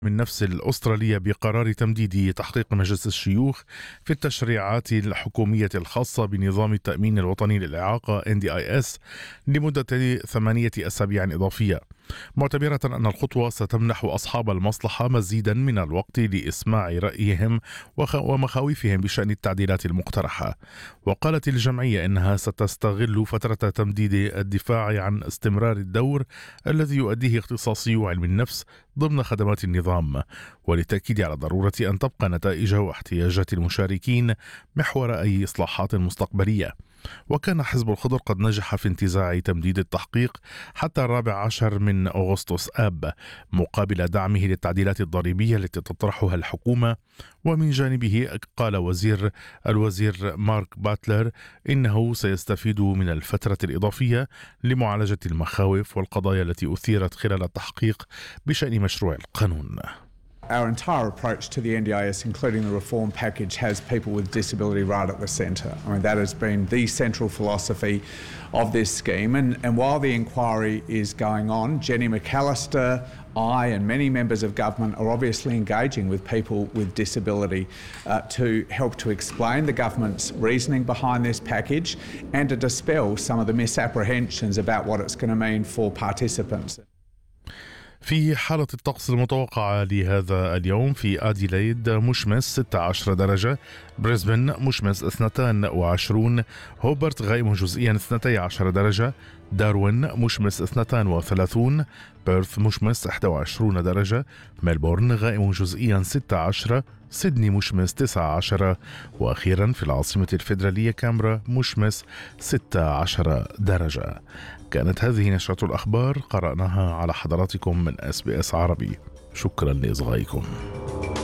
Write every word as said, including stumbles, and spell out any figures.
من نفس الأسترالية بقرار تمديد تحقيق مجلس الشيوخ في التشريعات الحكومية الخاصة بنظام التأمين الوطني للإعاقة إن دي آي إس لمدة ثمانية أسابيع إضافية، معتبرة أن الخطوة ستمنح أصحاب المصلحة مزيدا من الوقت لإسماع رأيهم ومخاوفهم بشأن التعديلات المقترحة. وقالت الجمعية إنها ستستغل فترة تمديد الدفاع عن استمرار الدور الذي يؤديه اختصاصي علم النفس ضمن خدمات النظام، وللتأكيد على ضرورة أن تبقى نتائج واحتياجات المشاركين محور أي إصلاحات مستقبلية. وكان حزب الخضر قد نجح في انتزاع تمديد التحقيق حتى الرابع عشر من أغسطس آب مقابل دعمه للتعديلات الضريبية التي تطرحها الحكومة. ومن جانبه قال وزير الوزير مارك باتلر إنه سيستفيد من الفترة الإضافية لمعالجة المخاوف والقضايا التي أثيرت خلال التحقيق بشأن مشروع القانون. Our entire approach to the N D I S, including the reform package, has people with disability right at the centre. I mean, that has been the central philosophy of this scheme. And, and while the inquiry is going on, Jenny McAllister, I and many members of government are obviously engaging with people with disability uh, to help to explain the government's reasoning behind this package and to dispel some of the misapprehensions about what it's going to mean for participants. في حالة الطقس المتوقعة لهذا اليوم: في أديلايد مشمس ستة عشر درجة، بريسبن مشمس اثنتين وعشرون، هوبرت غائم جزئيا اثنتي عشر درجة، داروين مشمس اثنتان وثلاثون، بيرث مشمس إحدى وعشرون درجة، ملبورن غائم جزئيا ستة عشر، سيدني مشمس تسعة عشر، وأخيرا في العاصمة الفيدرالية كامبرا مشمس ستة عشر درجة. كانت هذه نشرة الأخبار قرأناها على حضراتكم من إس بي إس عربي. شكرا لإصغائكم.